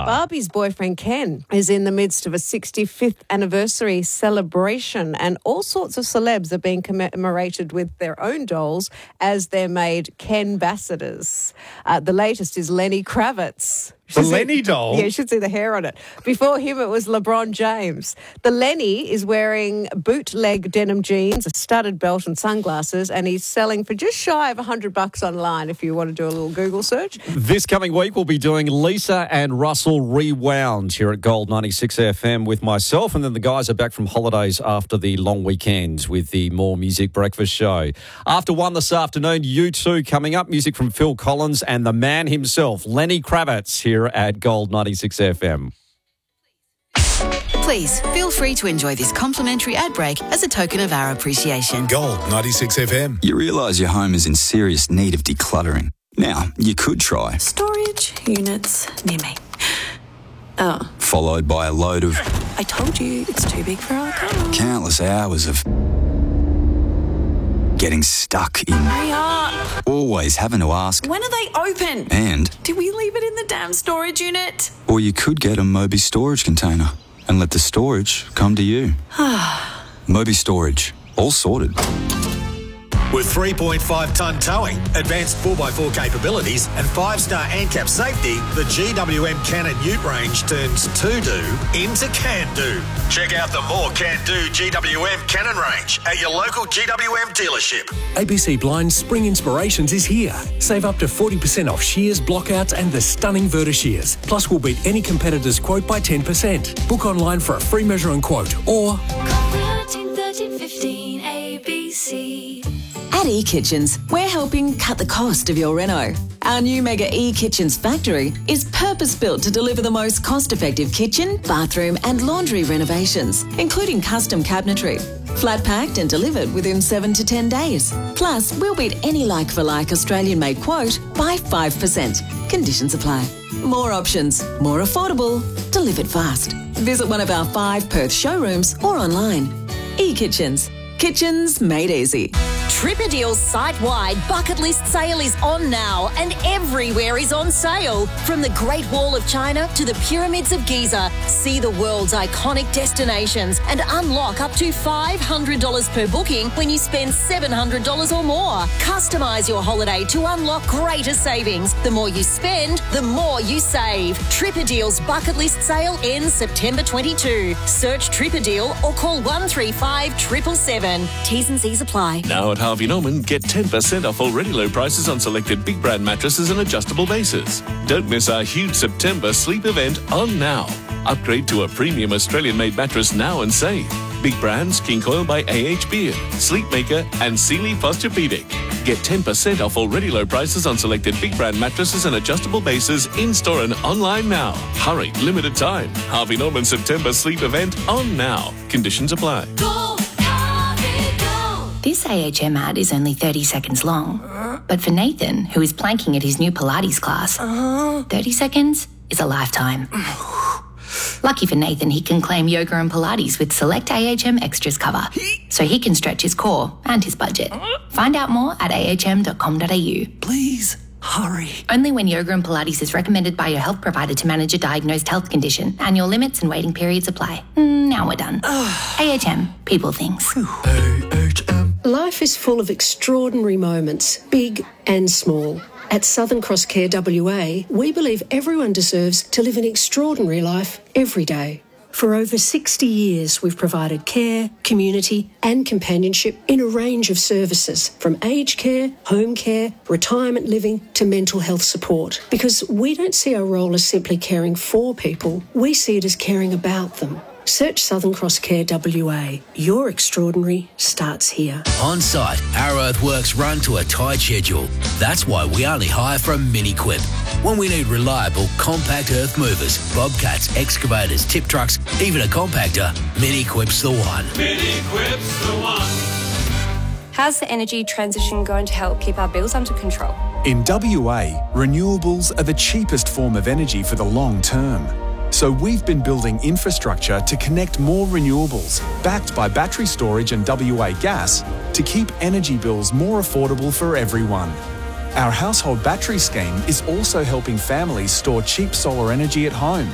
Barbie's boyfriend Ken is in the midst of a 65th anniversary celebration, and all sorts of celebs are being commemorated with their own dolls as they're made Ken-bassadors. The latest is Lenny Kravitz. The Lenny doll? Yeah, you should see the hair on it. Before him, it was LeBron James. The Lenny is wearing bootleg denim jeans, a studded belt and sunglasses, and he's selling for just shy of $100 online if you want to do a little Google search. This coming week, we'll be doing Lisa and Russell Rewound here at Gold 96 FM with myself, and then the guys are back from holidays after the long weekend with the More Music Breakfast Show. After 1 this afternoon, U2 coming up, music from Phil Collins and the man himself, Lenny Kravitz, here at Gold 96 FM. Please feel free to enjoy this complimentary ad break as a token of our appreciation. Gold 96 FM. You realise your home is in serious need of decluttering. Now, you could try storage units near me. Oh. Followed by a load of... I told you it's too big for our car. Countless hours of... getting stuck in... Hurry up. Always having to ask... when are they open? And... did we leave it in the damn storage unit? Or you could get a Moby storage container and let the storage come to you. Moby Storage. All sorted. With 3.5-tonne towing, advanced 4x4 capabilities and 5-star ANCAP safety, the GWM Cannon Ute range turns to-do into can-do. Check out the more can-do GWM Cannon range at your local GWM dealership. ABC Blind's Spring Inspirations is here. Save up to 40% off shears, blockouts and the stunning Verta shears. Plus, we'll beat any competitor's quote by 10%. Book online for a free measure and quote or... call 13 13 15 ABC. At eKitchens, we're helping cut the cost of your reno. Our new Mega eKitchens factory is purpose-built to deliver the most cost-effective kitchen, bathroom and laundry renovations, including custom cabinetry. Flat-packed and delivered within 7 to 10 days. Plus, we'll beat any like-for-like Australian-made quote by 5%. Conditions apply. More options, more affordable, delivered fast. Visit one of our 5 Perth showrooms or online. eKitchens. Kitchens made easy. Tripper Deal's site-wide bucket list sale is on now, and everywhere is on sale. From the Great Wall of China to the Pyramids of Giza, see the world's iconic destinations and unlock up to $500 per booking when you spend $700 or more. Customise your holiday to unlock greater savings. The more you spend, the more you save. Tripper Deal's bucket list sale ends September 22. Search Tripper Deal or call 135 777. T's and C's apply. Now at Harvey Norman, get 10% off already low prices on selected big brand mattresses and adjustable bases. Don't miss our huge September sleep event on now. Upgrade to a premium Australian-made mattress now and save. Big brands King Coil by AH Beard, Sleepmaker and Sealy Posturepedic. Get 10% off already low prices on selected big brand mattresses and adjustable bases in-store and online now. Hurry, limited time. Harvey Norman September sleep event on now. Conditions apply. This AHM ad is only 30 seconds long. But for Nathan, who is planking at his new Pilates class, 30 seconds is a lifetime. Lucky for Nathan, he can claim yoga and Pilates with select AHM Extras cover, so he can stretch his core and his budget. Find out more at ahm.com.au. Please, hurry. Only when yoga and Pilates is recommended by your health provider to manage a diagnosed health condition. Annual limits and waiting periods apply. Now we're done. AHM, people things. Life is full of extraordinary moments, big and small. At Southern Cross Care WA, we believe everyone deserves to live an extraordinary life every day. For over 60 years, we've provided care, community and companionship in a range of services, from aged care, home care, retirement living to mental health support. Because we don't see our role as simply caring for people, we see it as caring about them. Search Southern Cross Care WA. Your extraordinary starts here. On site, our earthworks run to a tight schedule. That's why we only hire from Mini-Quip. When we need reliable, compact earth movers, bobcats, excavators, tip trucks, even a compactor, Mini-Quip's the one. Mini-Quip's the one. How's the energy transition going to help keep our bills under control? In WA, renewables are the cheapest form of energy for the long term. So we've been building infrastructure to connect more renewables, backed by battery storage and WA Gas, to keep energy bills more affordable for everyone. Our household battery scheme is also helping families store cheap solar energy at home.